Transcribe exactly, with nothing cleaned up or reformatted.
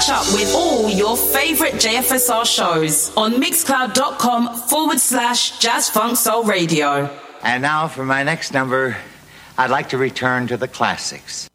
catch up with all your favourite J F S R shows on mixcloud.com forward slash Jazz Funk Soul Radio. And now for my next number, I'd like to return to the classics.